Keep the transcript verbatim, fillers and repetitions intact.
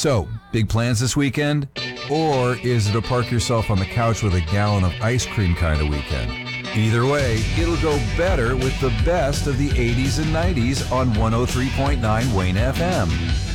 So, big plans this weekend? Or is it a park yourself on the couch with a gallon of ice cream kind of weekend? Either way, it'll go better with the best of the eighties and nineties on one oh three point nine Wayne F M.